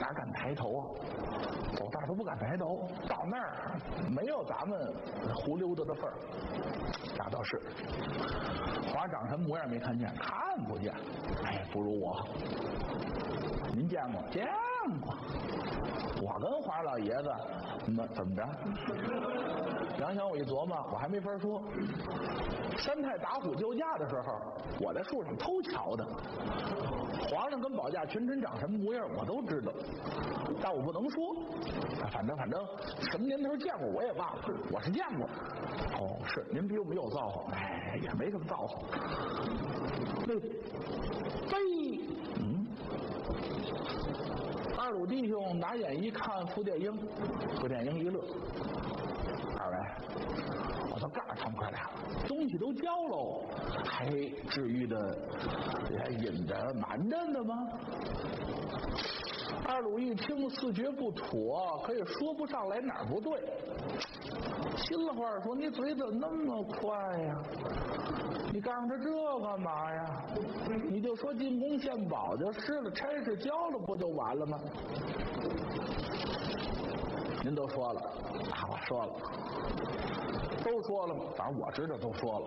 哪敢抬头啊？走道都不敢抬头，到那儿没有咱们胡溜达的份儿。那倒是，皇上长什么模样没看见，看不见。哎，不如我。您见过？见过。我跟皇上老爷子怎么着？杨小我一琢磨，我还没法说。三太打虎救驾的时候，我在树上偷瞧的。皇上跟保驾群臣长什么模样，我都知道，但我不能说。反正什么年头见过我也忘了，我是见过。哦，是您比我们有造化，哎，也没什么造化。那飞，二鲁弟兄拿眼一看傅殿英，傅殿英一乐，二位，我都告诉他们哥俩了，东西都交喽，还至于的隐着瞒着的吗？二鲁一听似觉不妥，可也说不上来哪儿不对。心里话说：“你嘴怎么那么快呀？你告诉他这干嘛呀？你就说进宫献宝就是了，差事交了不就完了吗？”您都说了啊，我说了，都说了吗？反正我知道都说了。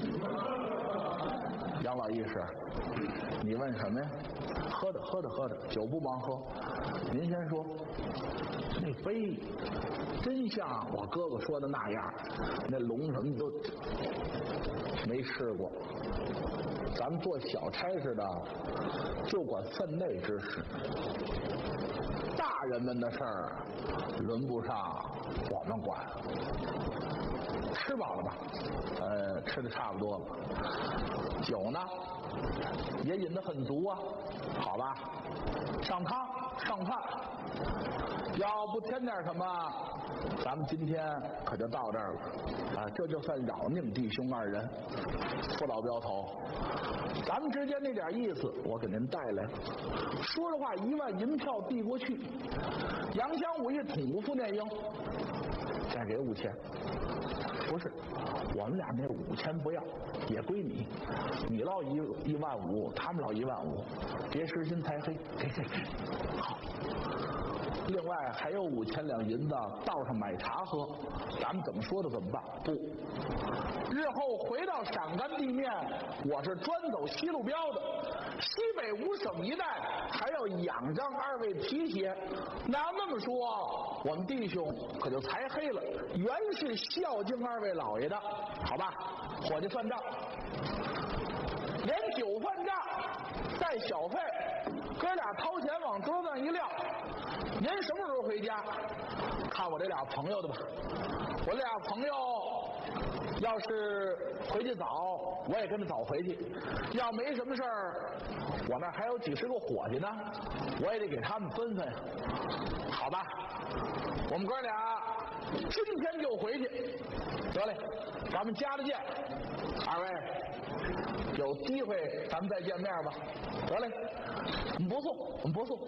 杨老义士，你问什么呀？喝的，酒不忙喝。您先说，那杯真像我哥哥说的那样，那龙什么都没试过。咱们做小差事的就管分内之事，大人们的事儿轮不上我们管。吃饱了吧？吃的差不多了。酒呢，也饮得很足啊。好吧，上汤上饭，要不添点什么，咱们今天可就到这儿了啊！这就算扰宁弟兄二人，父老镖头，咱们之间那点意思，我给您带来。说实话，1万银票递过去，杨香武一捅傅殿英，再给5000。不是，我们俩那5000不要，也归你，你捞1万5，他们捞1万5，别失心太黑，给，好。另外还有5000两银子，道上买茶喝，咱们怎么说的怎么办？不，日后回到陕甘地面，我是专走西路镖的，西北5省一带还要仰仗二位提携。那么说，我们弟兄可就才黑了，原是孝敬二位老爷的，好吧？伙计算账，连酒饭账带小费，哥俩掏钱往桌子上一撂。您什么时候回家？看我这俩朋友的吧。我这俩朋友要是回去早，我也跟着早回去；要没什么事儿，我那还有几10个伙计呢，我也得给他们分分。好吧，我们哥俩今天就回去。得嘞，咱们加了见。二位有机会咱们再见面吧。得嘞，我们不送。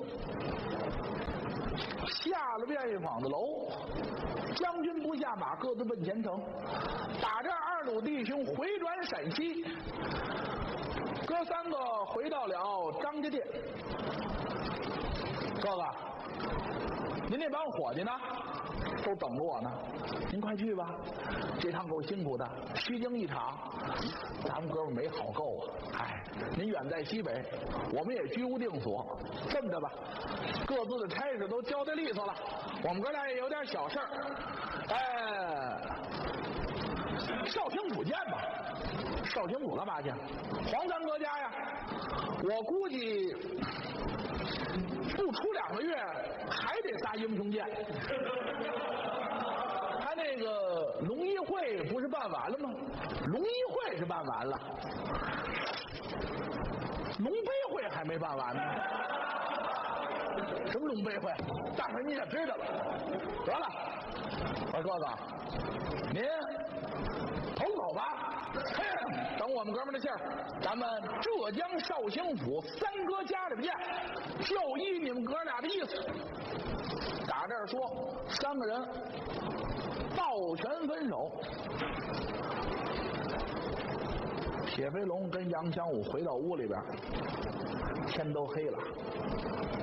下了便一坊的楼，将军不下马，各自奔前程。打这二鲁弟兄回转陕西，哥3个回到了张家店。哥哥，您那帮伙计呢？都等着我呢，您快去吧。这趟够辛苦的，虚惊一场，咱们哥们没好够啊！哎，您远在西北，我们也居无定所。这么着吧，各自的差事都交代利索了，我们哥俩也有点小事儿。绍兴府见吧。绍兴府干嘛去？黄三哥家呀。我估计不出2个月还得撒英雄剑。他那个龙一会不是办完了吗？龙一会是办完了，龙杯会还没办完呢。什么龙杯会？大伙你也知道了。得了，我说哥哥，您走吧。等我们哥们的信儿，咱们浙江绍兴府3哥家里边见，就依你们哥俩的意思。打这儿说，3个人抱拳分手。铁飞龙跟杨香武回到屋里边，天都黑了。